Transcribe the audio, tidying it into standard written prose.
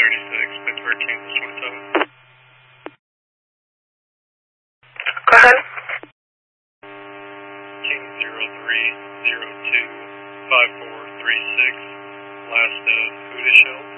36, Pittsburgh, Kansas 27. Go ahead. King 0302 5436, last of Hoodish Hill.